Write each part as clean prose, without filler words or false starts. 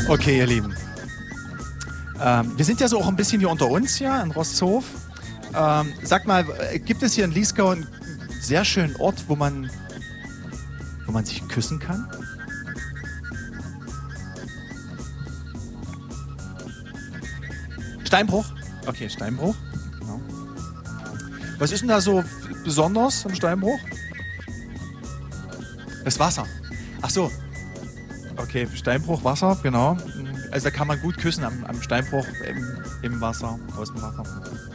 Okay, ihr Lieben. Wir sind ja so auch ein bisschen hier unter uns hier in Rosthof. Sag mal, gibt es hier in Liesgau einen sehr schönen Ort, wo man sich küssen kann? Steinbruch? Okay, Steinbruch. Genau. Was ist denn da so besonders am Steinbruch? Das Wasser. Ach so. Okay, Steinbruch, Wasser, genau. Also da kann man gut küssen am Steinbruch, im Wasser, aus dem Wasser.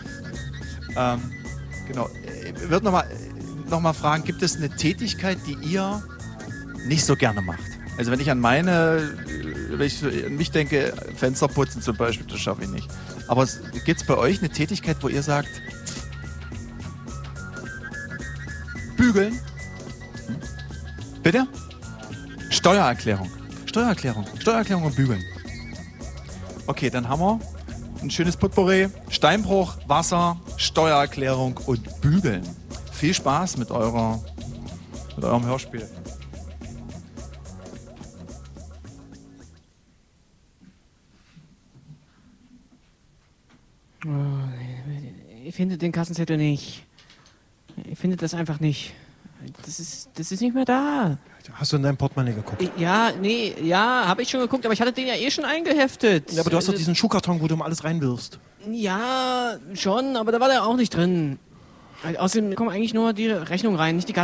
Genau. Ich würde noch mal fragen, gibt es eine Tätigkeit, die ihr nicht so gerne macht? Also wenn ich an mich denke, Fenster putzen zum Beispiel, das schaffe ich nicht. Aber gibt es bei euch eine Tätigkeit, wo ihr sagt, bügeln? Bitte? Steuererklärung und bügeln. Okay, dann haben wir ein schönes Potpourri. Steinbruch, Wasser, Steuererklärung und bügeln. Viel Spaß mit eurem Hörspiel. Ich finde den Kassenzettel nicht. Ich finde das einfach nicht. Das ist nicht mehr da. Hast du in dein Portemonnaie geguckt? Ja, habe ich schon geguckt, aber ich hatte den ja schon eingeheftet. Ja, aber du hast doch diesen Schuhkarton, wo du mal alles reinwirfst. Ja, schon, aber da war der auch nicht drin. Außerdem kommen eigentlich nur die Rechnung rein, nicht die